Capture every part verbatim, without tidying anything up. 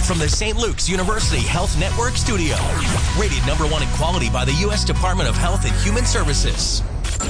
from the Saint Luke's University Health Network studio. Rated number one in quality by the U S Department of Health and Human Services.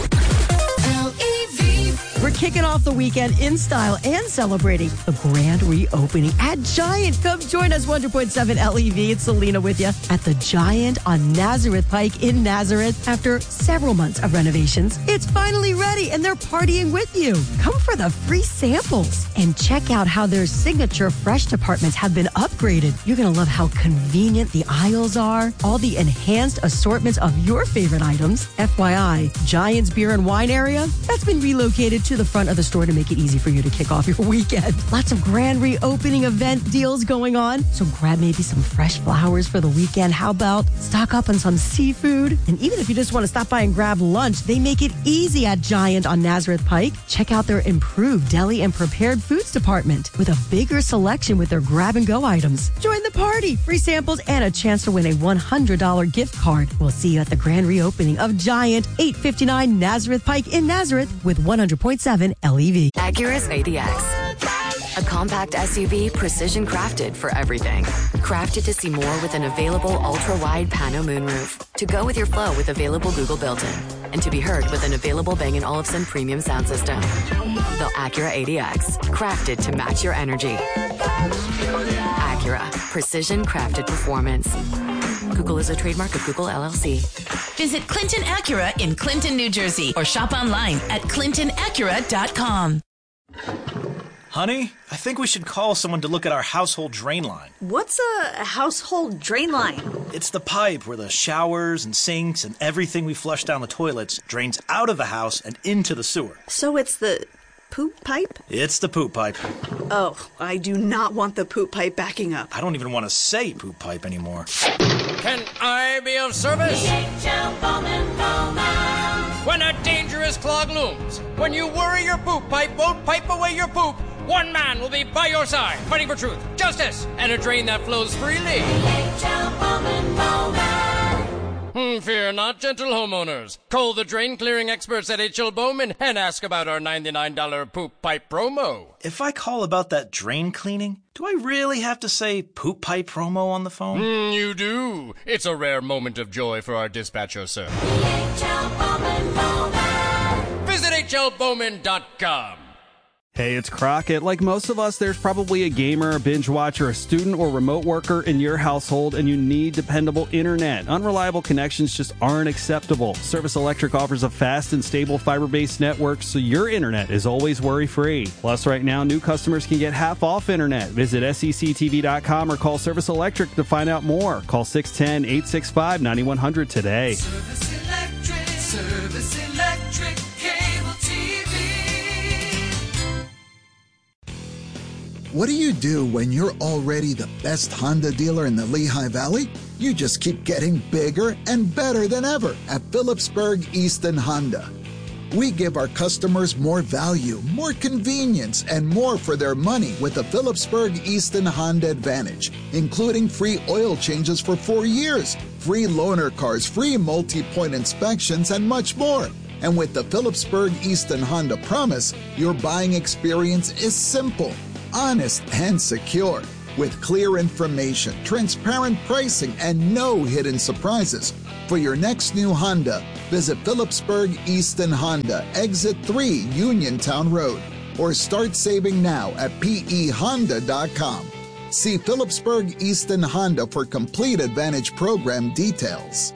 We're kicking off the weekend in style and celebrating the grand reopening at Giant. Come join us, one hundred point seven L E V. It's Selena with you at the Giant on Nazareth Pike in Nazareth. After several months of renovations, it's finally ready and they're partying with you. Come for the free samples and check out how their signature fresh departments have been upgraded. You're going to love how convenient the aisles are, all the enhanced assortments of your favorite items. F Y I, Giant's beer and wine area, that's been relocated to the front of the store to make it easy for you to kick off your weekend. Lots of grand reopening event deals going on. So grab maybe some fresh flowers for the weekend. How about stock up on some seafood? And even if you just want to stop by and grab lunch, they make it easy at Giant on Nazareth Pike. Check out their improved deli and prepared foods department with a bigger selection with their grab and go items. Join the party. Free samples and a chance to win a one hundred dollars gift card. We'll see you at the grand reopening of Giant, eight fifty-nine Nazareth Pike in Nazareth with one hundred point seven L E V. Acura's A D X. A compact S U V precision crafted for everything. Crafted to see more with an available ultra-wide pano moonroof. To go with your flow with available Google built-in. And to be heard with an available Bang and Olufsen premium sound system. The Acura A D X. Crafted to match your energy. Acura. Precision crafted performance. Google is a trademark of Google L L C. Visit Clinton Acura in Clinton, New Jersey, or shop online at clinton acura dot com. Honey, I think we should call someone to look at our household drain line. What's a household drain line? It's the pipe where the showers and sinks and everything we flush down the toilets drains out of the house and into the sewer. So it's the poop pipe? It's the poop pipe. Oh, I do not want the poop pipe backing up. I don't even want to say poop pipe anymore. Can I be of service? When a dangerous clog looms, when you worry your poop pipe won't pipe away your poop, one man will be by your side, fighting for truth, justice, and a drain that flows freely. Hmm, fear not, gentle homeowners. Call the drain clearing experts at H L Bowman and ask about our ninety-nine dollars poop pipe promo. If I call about that drain cleaning, do I really have to say poop pipe promo on the phone? Mm, you do. It's a rare moment of joy for our dispatcher, sir. Visit H L Bowman dot com. Hey, it's Crockett. Like most of us, there's probably a gamer, a binge watcher, a student, or remote worker in your household, and you need dependable internet. Unreliable connections just aren't acceptable. Service Electric offers a fast and stable fiber-based network, so your internet is always worry-free. Plus, right now, new customers can get half off internet. Visit S E C T V dot com or call Service Electric to find out more. Call six one zero, eight six five, nine one zero zero today. Service Electric, Service Electric, cable T V. What do you do when you're already the best Honda dealer in the Lehigh Valley? You just keep getting bigger and better than ever at Phillipsburg Easton Honda. We give our customers more value, more convenience, and more for their money with the Phillipsburg Easton Honda Advantage, including free oil changes for four years, free loaner cars, free multi-point inspections, and much more. And with the Phillipsburg Easton Honda Promise, your buying experience is simple, honest, and secure. With clear information, transparent pricing, and no hidden surprises. For your next new Honda, visit Phillipsburg Easton Honda, Exit three, Uniontown Road, or start saving now at P E Honda dot com. See Phillipsburg Easton Honda for complete Advantage program details.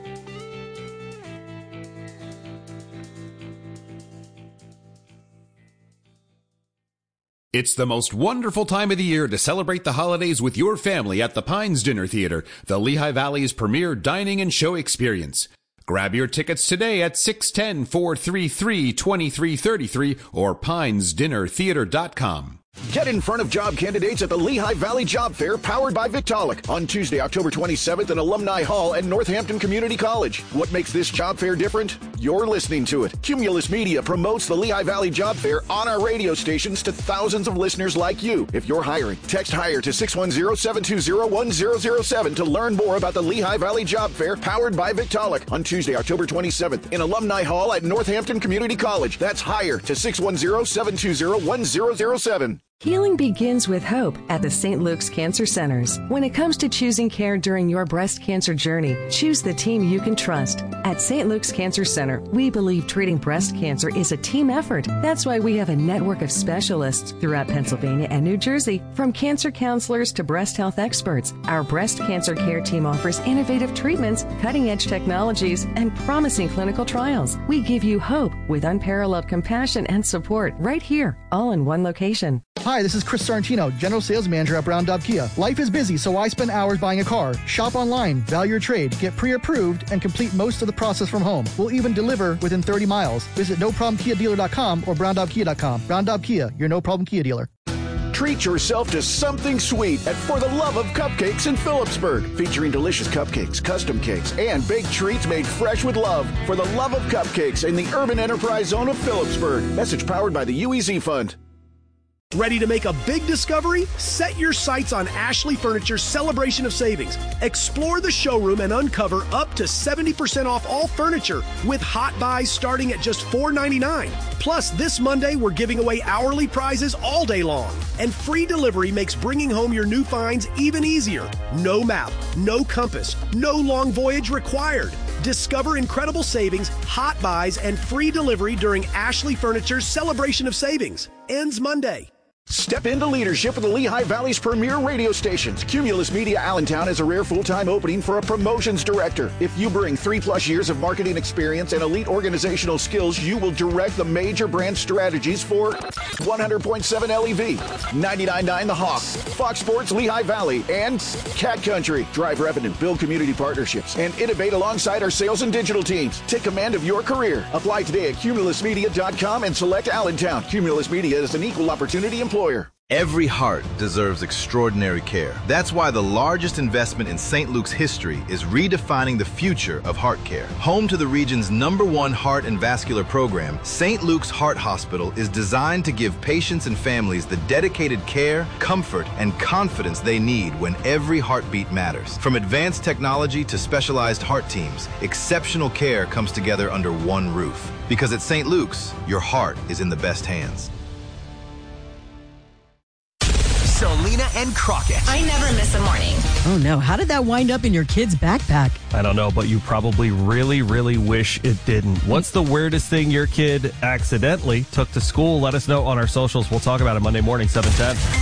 It's the most wonderful time of the year to celebrate the holidays with your family at the Pines Dinner Theater, the Lehigh Valley's premier dining and show experience. Grab your tickets today at six one zero, four three three, two three three three or pines dinner theater dot com. Get in front of job candidates at the Lehigh Valley Job Fair powered by Victaulic on Tuesday, October twenty-seventh in Alumni Hall at Northampton Community College. What makes this job fair different? You're listening to it. Cumulus Media promotes the Lehigh Valley Job Fair on our radio stations to thousands of listeners like you. If you're hiring, text HIRE to six one zero, seven two zero, one zero zero seven to learn more about the Lehigh Valley Job Fair powered by Victaulic on Tuesday, October twenty-seventh in Alumni Hall at Northampton Community College. That's HIRE to six one zero, seven two zero, one zero zero seven. Healing begins with hope at the Saint Luke's Cancer Centers. When it comes to choosing care during your breast cancer journey, choose the team you can trust. At Saint Luke's Cancer Center, we believe treating breast cancer is a team effort. That's why we have a network of specialists throughout Pennsylvania and New Jersey, from cancer counselors to breast health experts. Our breast cancer care team offers innovative treatments, cutting-edge technologies, and promising clinical trials. We give you hope with unparalleled compassion and support right here, all in one location. Hi, this is Chris Sorrentino, General Sales Manager at Brown Dog Kia. Life is busy, so I spend hours buying a car. Shop online, value your trade, get pre-approved, and complete most of the process from home. We'll even deliver within thirty miles. Visit no problem kia dealer dot com or brown dog kia dot com. Brown Dog Kia, your no-problem Kia dealer. Treat yourself to something sweet at For the Love of Cupcakes in Phillipsburg, featuring delicious cupcakes, custom cakes, and baked treats made fresh with love. For the Love of Cupcakes in the Urban Enterprise Zone of Phillipsburg. Message powered by the U E Z Fund. Ready to make a big discovery? Set your sights on Ashley Furniture's Celebration of Savings. Explore the showroom and uncover up to seventy percent off all furniture with hot buys starting at just four ninety-nine. Plus, this Monday, we're giving away hourly prizes all day long. And free delivery makes bringing home your new finds even easier. No map, no compass, no long voyage required. Discover incredible savings, hot buys, and free delivery during Ashley Furniture's Celebration of Savings. Ends Monday. Step into leadership with the Lehigh Valley's premier radio stations. Cumulus Media Allentown has a rare full-time opening for a promotions director. If you bring three-plus years of marketing experience and elite organizational skills, you will direct the major brand strategies for one hundred point seven L E V, ninety-nine point nine The Hawk, Fox Sports Lehigh Valley, and Cat Country. Drive revenue, build community partnerships, and innovate alongside our sales and digital teams. Take command of your career. Apply today at cumulus media dot com and select Allentown. Cumulus Media is an equal opportunity employer. Every heart deserves extraordinary care. That's why the largest investment in Saint Luke's history is redefining the future of heart care. Home to the region's number one heart and vascular program, Saint Luke's Heart Hospital is designed to give patients and families the dedicated care, comfort, and confidence they need when every heartbeat matters. From advanced technology to specialized heart teams, exceptional care comes together under one roof. Because at Saint Luke's, your heart is in the best hands. Selena and Crockett. I never miss a morning. Oh no, how did that wind up in your kid's backpack? I don't know, but you probably really, really wish it didn't. What's the weirdest thing your kid accidentally took to school? Let us know on our socials. We'll talk about it Monday morning, seven ten.